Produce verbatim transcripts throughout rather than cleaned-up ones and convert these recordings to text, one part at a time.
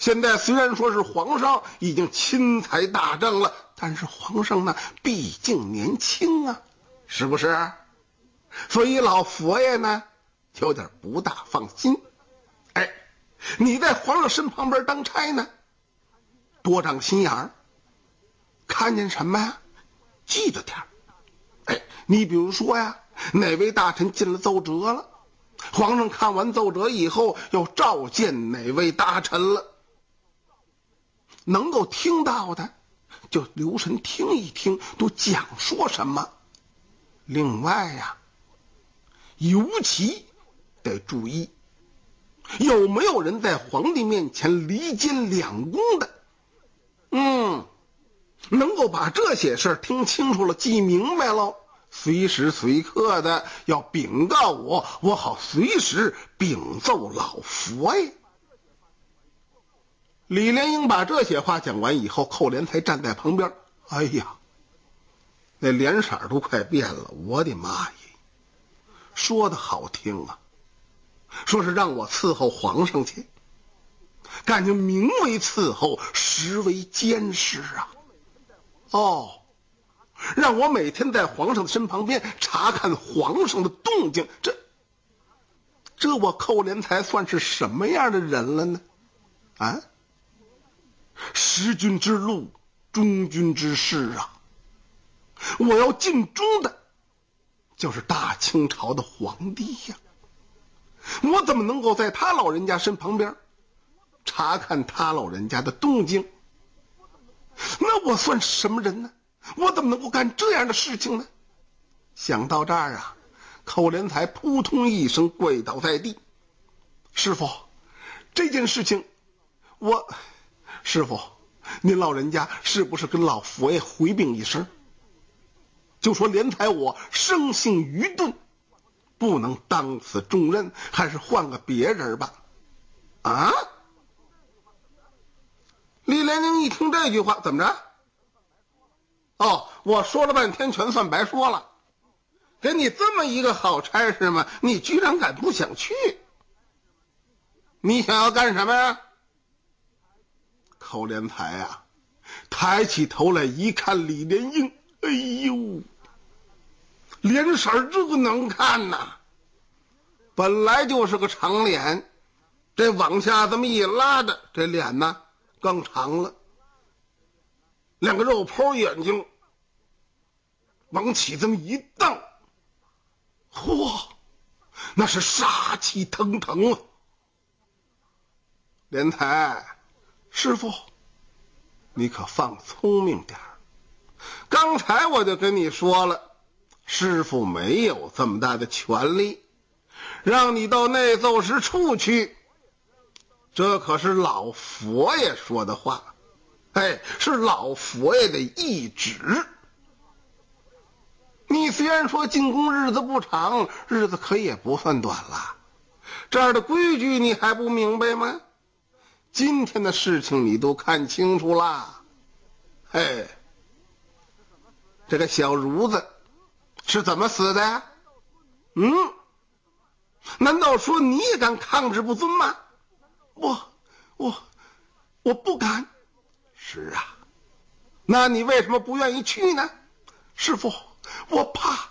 现在虽然说是皇上已经钦才大政了，但是皇上呢毕竟年轻啊，是不是？所以老佛爷呢有点不大放心。哎，你在皇上身旁边当差呢，多长心眼儿，看见什么呀记着点儿。哎，你比如说呀，哪位大臣进了奏折了，皇上看完奏折以后要召见哪位大臣了，能够听到的就留神听一听都讲说什么。另外呀，尤其得注意有没有人在皇帝面前离间两公的。嗯，能够把这些事儿听清楚了记明白了，随时随刻的要禀告我，我好随时禀奏老佛爷。李莲英把这些话讲完以后，寇连才站在旁边，哎呀，那脸色都快变了。我的妈耶，说的好听啊，说是让我伺候皇上去，感觉名为伺候，实为监视啊。哦，让我每天在皇上的身旁边查看皇上的动静，这这我寇连才算是什么样的人了呢？啊，识君之路，忠君之事啊！我要尽忠的就是大清朝的皇帝呀，我怎么能够在他老人家身旁边查看他老人家的动静？那我算什么人呢？我怎么能够干这样的事情呢？想到这儿啊，寇连才扑通一声跪倒在地。师父，这件事情我师父您老人家是不是跟老佛爷回禀一声，就说连才我生性愚钝，不能当此重任，还是换个别人吧？啊？李莲英一听这句话，怎么着？哦，我说了半天全算白说了，给你这么一个好差事吗？你居然敢不想去？你想要干什么呀？寇连才啊抬起头来一看李莲英，哎呦，脸色这能看呐，本来就是个长脸，这往下这么一拉的，这脸呢更长了，两个肉泡眼睛往起这么一瞪，嚯，那是杀气腾腾啊！连才师父，你可放聪明点儿，刚才我就跟你说了，师父没有这么大的权力让你到内奏室处去，这可是老佛爷说的话，哎，是老佛爷的懿旨。你虽然说进宫日子不长，日子可也不算短了，这儿的规矩你还不明白吗？今天的事情你都看清楚了。哎，这个小孺子是怎么死的呀？嗯，难道说你也敢抗旨不遵吗？我我我不敢。是啊，那你为什么不愿意去呢？师父，我怕。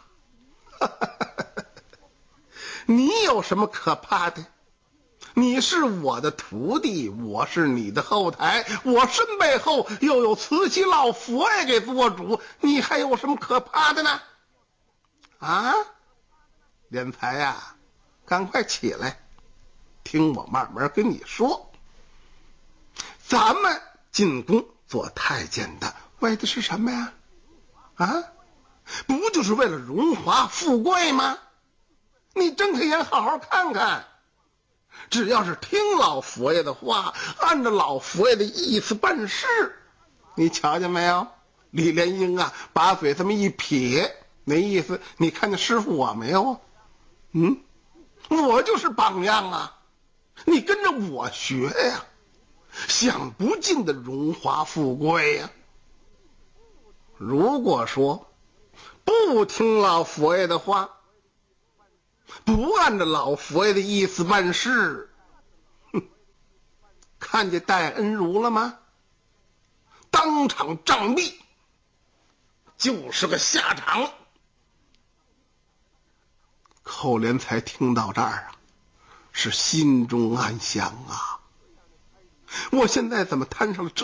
你有什么可怕的？你是我的徒弟，我是你的后台，我身背后又有慈禧老佛爷给做主，你还有什么可怕的呢？啊，连才呀、啊，赶快起来，听我慢慢跟你说。咱们进宫做太监的为的是什么呀？啊，不就是为了荣华富贵吗？你睁开眼好好看看，只要是听老佛爷的话，按照老佛爷的意思办事，你瞧见没有？李莲英啊，把嘴这么一撇，那意思你看见师傅我没有？嗯，我就是榜样啊，你跟着我学呀，享不尽的荣华富贵呀。如果说不听老佛爷的话，不按照老佛爷的意思办事，哼， 看见戴恩如了吗？当场杖毙，就是个下场。寇连才听到这儿啊，是心中暗想啊，我现在怎么摊上了这